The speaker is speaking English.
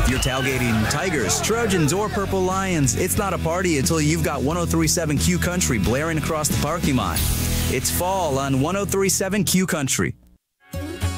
You're tailgating Tigers, Trojans, or Purple Lions. It's not a party until you've got 103.7 Q Country blaring across the parking lot. It's fall on 103.7 Q Country.